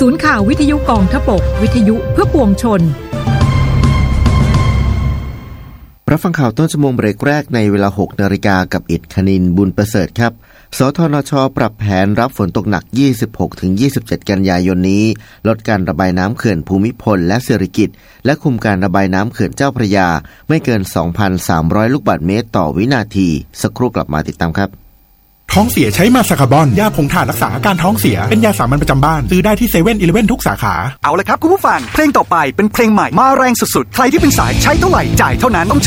ศูนย์ข่าววิทยุกองทพบกวิทยุเพื่อปวงชนรับฟังข่าวต้นชั่วโมงเบรกแรกในเวลา 6 นาฬิกากับอิฐคณินบุญประเสริฐครับสธนช.ปรับแผนรับฝนตกหนัก 26-27 กันยายนนี้ลดการระบายน้ำเขื่อนภูมิพลและสิริกิติ์และคุมการระบายน้ำเขื่อนเจ้าพระยาไม่เกิน 2,300 ลูกบาศก์เมตรต่อวินาทีสักครู่กลับมาติดตามครับท้องเสียใช้มาซาคาบอนยาผงถ่านรักษาอาการท้องเสียเป็นยาสามัญประจำบ้านซื้อได้ที่7-11ทุกสาขาเอาละครับคุณผู้ฟังเพลงต่อไปเป็นเพลงใหม่มาแรงสุดๆใครที่เป็นสายใช้เท่าไหร่จ่ายเท่านั้น